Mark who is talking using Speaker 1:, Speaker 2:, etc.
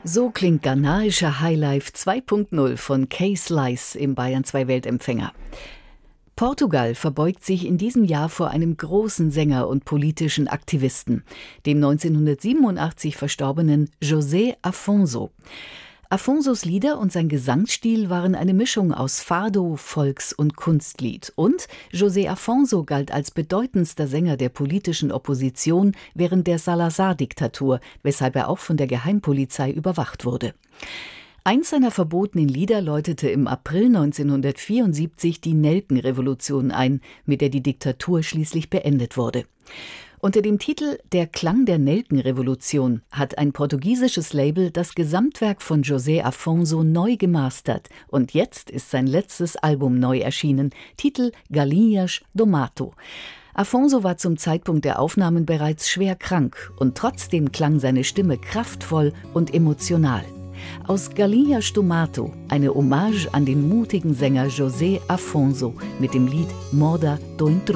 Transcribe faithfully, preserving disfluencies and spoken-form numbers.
Speaker 1: So klingt ghanaischer Highlife zwei Punkt null von K-Slice im Bayern zwei Weltempfänger. Portugal verbeugt sich in diesem Jahr vor einem großen Sänger und politischen Aktivisten, dem neunzehnhundertsiebenundachtzig verstorbenen José Afonso. Afonsos Lieder und sein Gesangsstil waren eine Mischung aus Fado, Volks- und Kunstlied. Und José Afonso galt als bedeutendster Sänger der politischen Opposition während der Salazar-Diktatur, weshalb er auch von der Geheimpolizei überwacht wurde. Eins seiner verbotenen Lieder läutete im April neunzehnhundertvierundsiebzig die Nelkenrevolution ein, mit der die Diktatur schließlich beendet wurde. Unter dem Titel »Der Klang der Nelkenrevolution« hat ein portugiesisches Label das Gesamtwerk von José Afonso neu gemastert und jetzt ist sein letztes Album neu erschienen, Titel »Galinhas do Mato«. Afonso war zum Zeitpunkt der Aufnahmen bereits schwer krank und trotzdem klang seine Stimme kraftvoll und emotional. Aus Galinhas do Mato eine Hommage an den mutigen Sänger José Afonso mit dem Lied »Moda do Intruso«.